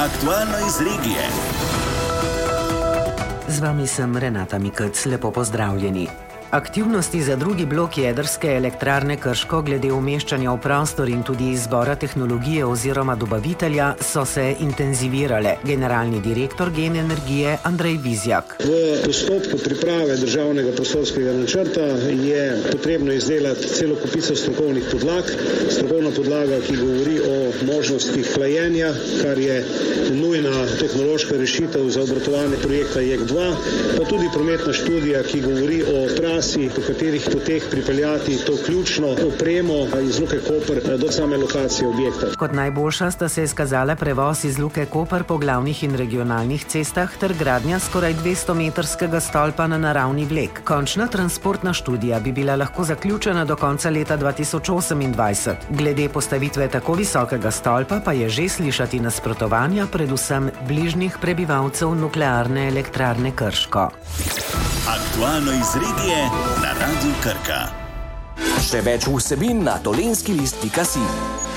Aktualno iz regije. Z vami sem Renata Mikec, lepo pozdravljeni. Aktivnosti za drugi blok jedrske elektrarne Krško glede umeščanja v prostor in tudi izbora tehnologije oziroma dobavitelja so se intenzivirale. Generalni direktor Gen Energije Andrej Vizjak. V postopku priprave državnega prostorskega načrta je potrebno izdelati celo kupico strokovnih podlag. Strokovna podlaga, ki govori o možnostih hlajenja, kar je nujna tehnološka rešitev za obratovanje projekta JEK2, pa tudi prometna študija, ki govori o po katerih poteh pripeljati to ključno opremo iz Luke Koper do same lokacije objekta. Kot najboljša sta se izkazala prevoz iz Luke Koper po glavnih in regionalnih cestah ter gradnja skoraj 200-metrskega stolpa na naravni vlek. Končna transportna študija bi bila lahko zaključena do konca leta 2028. Glede postavitve tako visokega stolpa pa je že slišati nasprotovanja predvsem bližnjih prebivalcev nuklearne elektrarne Krško. Aktualno iz regije na Radiu Krka. Še več vsebin na dolenskilist.si.